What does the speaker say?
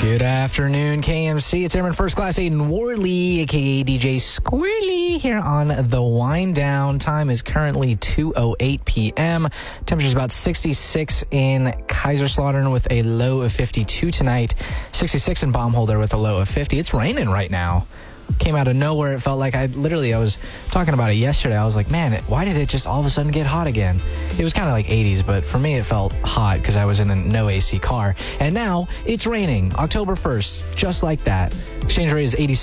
Good afternoon, KMC. It's Airman First Class Aiden Worley, a.k.a. DJ Squirrely, here on the Wind Down. Time is currently 2:08 p.m. Temperature's about 66 in Kaiserslautern with a low of 52 tonight. 66 in Baumholder with a low of 50. It's raining right now. Came out of nowhere. It felt like I was talking about it yesterday. I was like, man, why did it just all of a sudden get hot again? It was kind of like 80s, but for me it felt hot because I was in a no AC car. And now it's raining October 1st, just like that. Exchange rate is 86.